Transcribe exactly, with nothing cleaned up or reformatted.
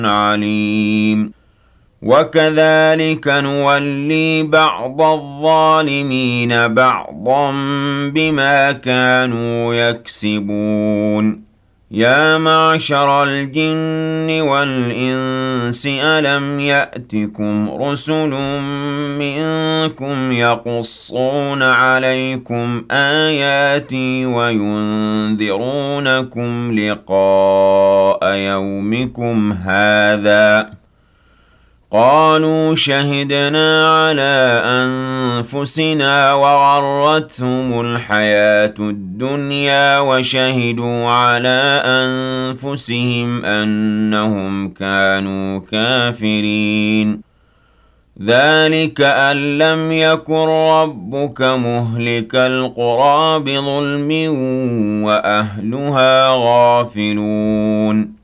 عليم وكذلك نولي بعض الظالمين بعضا بما كانوا يكسبون يا معشر الجن والإنس ألم يأتكم رسل منكم يقصون عليكم آياتي وينذرونكم لقاء يومكم هذا قالوا شهدنا على أنفسنا وغرتهم الحياة الدنيا وشهدوا على أنفسهم أنهم كانوا كافرين ذلك أن لم يكن ربك مهلك القرى بظلم وأهلها غافلون